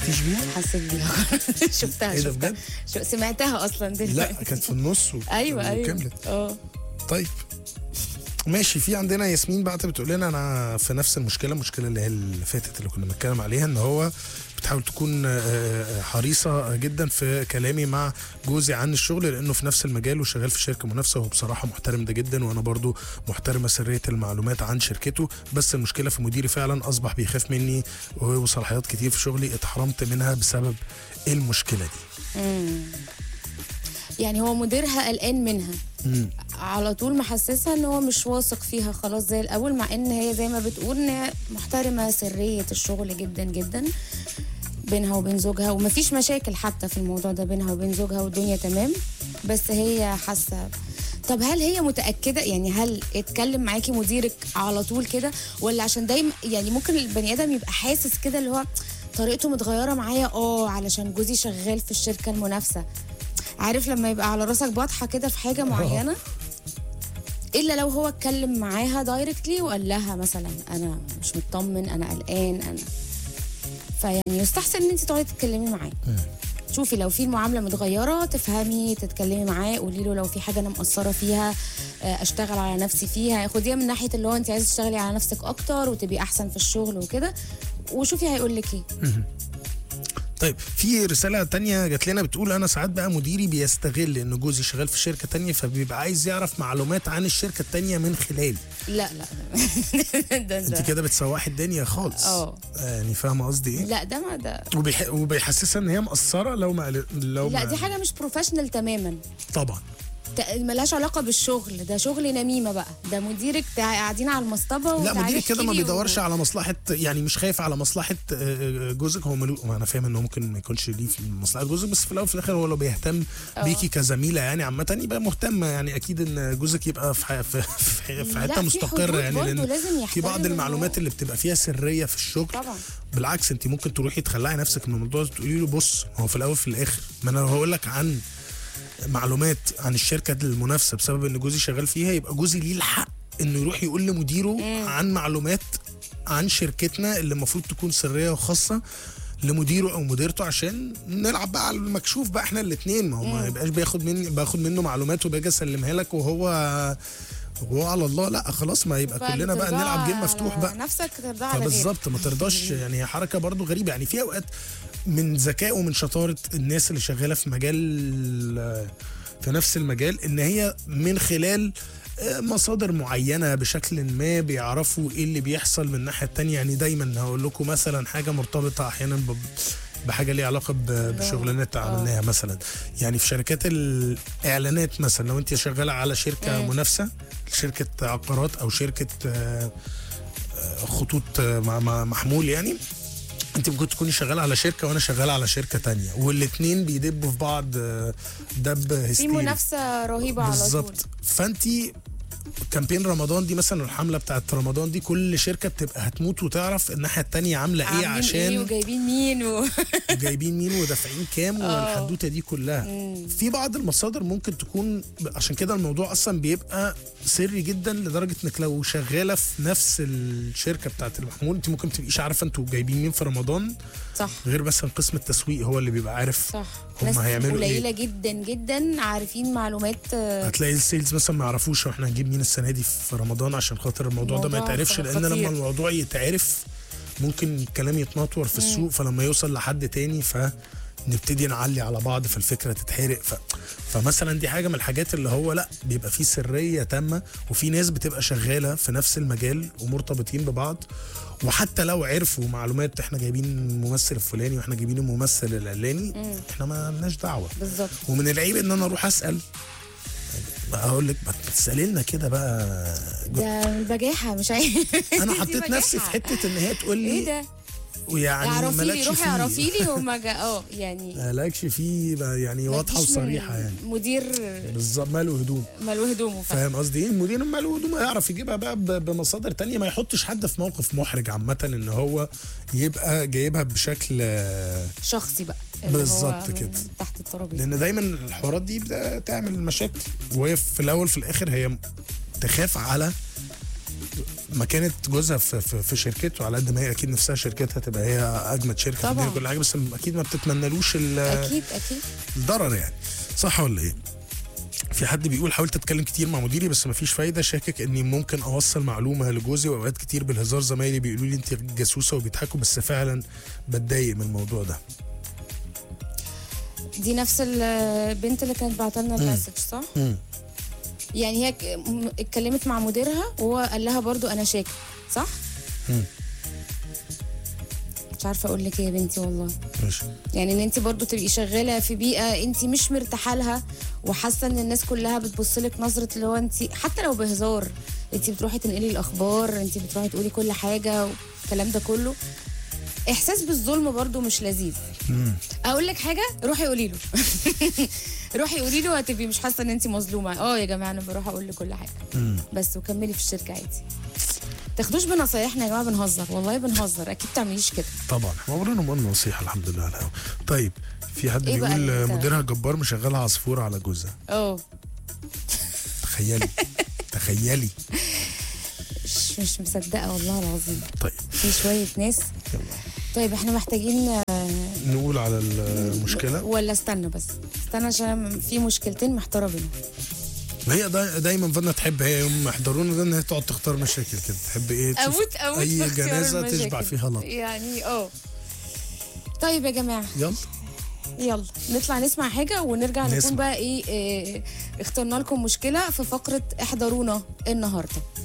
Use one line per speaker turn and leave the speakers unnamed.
حسيتيش بيها؟
حسيت بيها. شفتها
ايه ده
شفتها
بجد؟
سمعتها اصلا دلوقتي.
لا كانت في النص
ايوه
وكملت.
اه
طيب ماشي. في عندنا ياسمين بقى بتقول لنا انا في نفس المشكله اللي هي اللي فاتت اللي كنا بنتكلم عليها، ان هو بتحاول تكون حريصه جدا في كلامي مع جوزي عن الشغل لانه في نفس المجال وشغال في شركه منافسه، وهو بصراحه محترم ده جدا، وانا برضو محترمه سريه المعلومات عن شركته، بس المشكله في مديري فعلا اصبح بيخاف مني وصلاحيات كتير في شغلي اتحرمت منها بسبب المشكله دي.
يعني هو مديرها قلقان منها على طول، محسسها ان هو مش واثق فيها خلاص زي الاول، مع ان هي زي ما بتقول ان محترمه سريه الشغل جدا جدا بينها وبين زوجها، ومفيش مشاكل حتى في الموضوع ده بينها وبين زوجها والدنيا تمام، بس هي حاسه. طب هل هي متاكده؟ يعني هل اتكلم معاكي مديرك على طول كده، ولا عشان دايما يعني ممكن البني ادم يبقى حاسس كده اللي هو طريقته متغيره معايا علشان جوزي شغال في الشركه المنافسه، عارف لما يبقى على راسك بطحه كده في حاجه معينه، الا لو هو اتكلم معاها دايركتلي وقال لها مثلا انا مش مطمن، انا قلقان، انا فيعني يستحسن ان انت تقعدي تتكلمي معاه. شوفي لو في المعامله متغيره تفهمي، تتكلمي معاه، قولي له لو في حاجه انا مقصره فيها اشتغل على نفسي فيها، خديها من ناحيه اللي هو انت عايزه تشتغلي على نفسك اكتر وتبقي احسن في الشغل وكده، وشوفي هيقول لك ايه.
طيب في رسالة تانية جات لنا بتقول أنا ساعات بقى مديري بيستغل إن جوزي شغال في شركة تانية، فبيبقى عايز يعرف معلومات عن الشركة التانية من خلالي.
لا ده
أنت كده بتسوحي الدنيا خالص. يعني فاهمة قصدي إيه؟
لا ده ما ده
وبيحسسها إن هي مقصرة لو
لا دي حاجة مش بروفيشنال تماما
طبعا.
ملهاش علاقة بالشغل، ده شغل نميمة بقى، ده مديرك قاعدين على المصطبة.
لا مديرك كده ما بيدورش على مصلحة، يعني مش خايف على مصلحة جوزك، هو ما انا فاهم انه ممكن ما يكونش ليه في مصلحة جوزك، بس في الاول وفي الاخر هو لو بيهتم بيكي كزميلة يعني عامة يبقى مهتم، يعني اكيد ان جوزك يبقى في حتة مستقرة، يعني لان في بعض المعلومات اللي بتبقى فيها سرية في الشغل
طبعا.
بالعكس انت ممكن تروحي تخلعي نفسك من الموضوع، تقولي له بص هو في الاول في الاخر ما انا هقول لك عن معلومات عن الشركه المنافسه بسبب ان جوزي شغال فيها، يبقى جوزي ليه الحق انه يروح يقول لمديره عن معلومات عن شركتنا اللي المفروض تكون سريه وخاصه لمديره او مديرته، عشان نلعب بقى على المكشوف بقى احنا الاثنين، ما هو ما يبقاش باخد منه معلومات وباجي اسلمها لك وهو على الله، لا خلاص ما يبقى كلنا بقى نلعب جيم مفتوح بقى
نفسك ترضى على
بالظبط، ما ترضاش. يعني هي حركه برضو غريبه، يعني في اوقات من ذكاء ومن شطاره الناس اللي شغاله في مجال في نفس المجال ان هي من خلال مصادر معينه بشكل ما بيعرفوا ايه اللي بيحصل من الناحيه التانية. يعني دايما هقول لكم مثلا حاجه مرتبطه احيانا بحاجه ليها علاقه بشغلانات عملناها مثلا، يعني في شركات الاعلانات مثلا لو انت شغاله على شركه منافسه، شركه عقارات او شركه خطوط محمول، يعني انت ممكن تكوني شغاله على شركه وانا شغاله على شركه تانية، والاثنين بيدبوا في بعض دب هستيري،
في منافسه رهيبه على طول
بالظبط. فانت كامبين رمضان دي مثلا، الحمله بتاعت رمضان دي كل شركه بتبقى هتموت وتعرف الناحيه التانية عامله ايه عشان
إيه وجايبين مين
وجايبين مين ودافعين كام والحدوته دي كلها. في بعض المصادر ممكن تكون عشان كده الموضوع اصلا بيبقى سري جدا، لدرجه انك لو شغاله في نفس الشركه بتاعت المحمول انت ممكن تبقيش عارفه انتوا جايبين مين في رمضان،
صح،
غير مثلا قسم التسويق هو اللي بيبقى عارف
صح.
هم هيعملوا
قليله
ايه
جدا جدا عارفين معلومات.
هتلاقي السيلز مثلا ما يعرفوش احنا هنجيب مين السنه دي في رمضان عشان خاطر الموضوع ده ما يتعرفش، لان لما الموضوع يتعرف ممكن الكلام يتنطور في السوق، فلما يوصل لحد تاني فنبتدي نعلي على بعض فالفكره تتحرق. فمثلا دي حاجه من الحاجات اللي هو لا بيبقى فيه سريه تامه، وفي ناس بتبقى شغاله في نفس المجال ومرتبطين ببعض، وحتى لو عرفوا معلومات احنا جايبين الممثل الفلاني واحنا جايبين الممثل العلاني احنا ما لناش دعوه
بالظبط.
ومن العيب ان انا اروح اسال، اقول لك ما تسالي لنا كده بقى،
ده البجاحه مش عارف
انا حطيت نفسي في حته ان هي تقول لي
ايه ده،
ويعني
مالكش فيه، روحي اعرفي لي وما يعني
مالكش فيه يعني واضحه وصريحه، يعني
مدير
بالظبط ماله هدومه
فاهم
قصدي ايه، المدير ماله هدومه يعرف يجيبها بقى بمصادر تانية، ما يحطش حد في موقف محرج عامه ان هو يبقى جايبها بشكل
شخصي بقى
بالظبط كده
تحت الترابيزه،
لان دايما الحوارات دي بتعمل مشاكل، وهي في الاول في الاخر هي تخاف على مكانه جوزها في شركته، على قد ما هي اكيد نفسها شركتها تبقى هي اجمد شركه في الدنيا كل حاجه، بس اكيد ما بتتمنالوش
اكيد
الضرر يعني. صح ولا ايه؟ في حد بيقول حاولت اتكلم كتير مع مديري بس مفيش فايده، شاكك اني ممكن اوصل معلومه لجوزي، واوقات كتير بالهزار زمايلي بيقولوا لي انت جاسوسه وبيضحكوا، بس فعلا بتضايق من الموضوع ده.
دي نفس البنت اللي كانت بعتلنا المسج صح؟ يعني هي اتكلمت مع مديرها وهو قال لها برضو انا شاكك صح؟ مش عارفه اقول لك ايه يا بنتي والله.
ماشي.
يعني ان انت برضو تبقي شغاله في بيئه انت مش مرتاحه لها، وحاسه ان الناس كلها بتبص لك نظره اللي هو انت حتى لو بهزار انت بتروحي تنقلي الاخبار، انت بتروحي تقولي كل حاجه والكلام ده كله، احساس بالظلم برضو مش لذيذ. اقول لك حاجه، روحي قولي له روحي قولي له هتبقي مش حاسه ان انت مظلومه. يا جماعه انا بروح اقول له كل حاجه بس، وكملي في الشركه عادي. تاخدوش بنصايحنا يا جماعه، بنهزر والله بنهزر، اكيد تعمليش كده.
طبعا احنا عمرنا ما قلنا نصيحه الحمد لله على الهوا. طيب في حد بيقول مديرها جبار مشغلها عصفوره على جوزها. تخيلي
مش مصدقه والله العظيم.
طيب
في شويه ناس. طيب احنا محتاجين
نقول على المشكله
ولا استنى عشان في مشكلتين محتاره بينهم.
هي دايما فضلنا تحب هي يوم يحضرونا ده ان هي تقعد تختار مشاكل كده، تحب ايه
اموت
اي جنازه تشبع فيها لط
يعني. طيب يا جماعه يلا نطلع نسمع حاجه ونرجع نكون بقى اخترنا لكم مشكله في فقره احضرونا النهارده.